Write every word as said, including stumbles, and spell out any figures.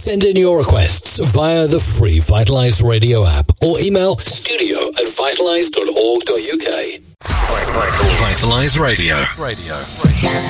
Send in your requests via the free Vitalize Radio app or email studio at vitalize dot org dot uk. Vitalize Radio. Radio.